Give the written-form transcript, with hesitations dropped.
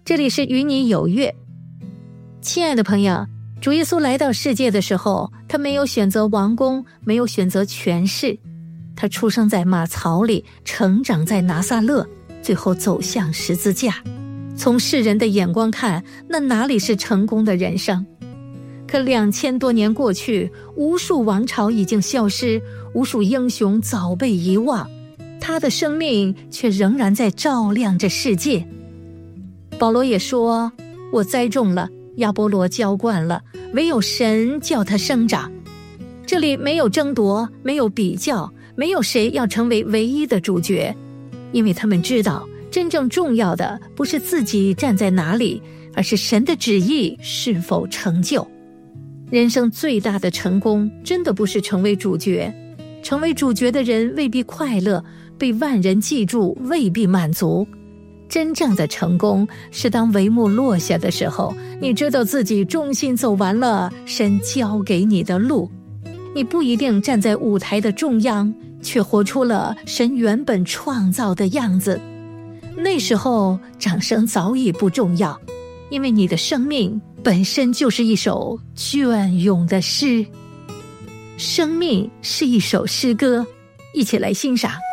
这里是与你有约。亲爱的朋友，主耶稣来到世界的时候，他没有选择王宫，没有选择权势，他出生在马槽里，成长在拿撒勒，最后走向十字架。从世人的眼光看，那哪里是成功的人生？可2000多年过去，无数王朝已经消失，无数英雄早被遗忘，他的生命却仍然在照亮着世界。保罗也说，我栽种了，亚波罗浇灌了，唯有神叫他生长。这里没有争夺，没有比较，没有谁要成为唯一的主角，因为他们知道，真正重要的不是自己站在哪里，而是神的旨意是否成就。人生最大的成功，真的不是成为主角。成为主角的人未必快乐，被万人记住未必满足。真正的成功是当帷幕落下的时候，你知道自己忠心走完了神交给你的路。你不一定站在舞台的中央，却活出了神原本创造的样子。那时候掌声早已不重要，因为你的生命本身就是一首隽永的诗。生命是一首诗歌，一起来欣赏。